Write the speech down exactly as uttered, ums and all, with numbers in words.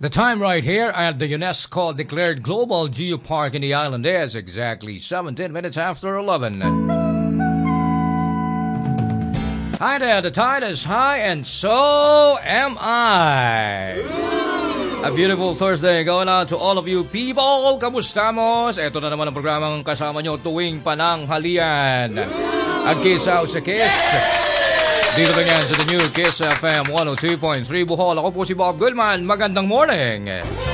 The time right here at the UNESCO declared Global Geopark in the island is exactly seventeen minutes after eleven. Hi there, the tide is high and so am I. A beautiful Thursday going on to all of you people. Kamusta mo? Ito na naman ang programang kasama nyo tuwing pananghalian. Ang Kisaw sa Kiss. Dito lang yan sa the new Kiss F M one oh two point three Bohol. Ako po si Bob Goodman. Magandang morning.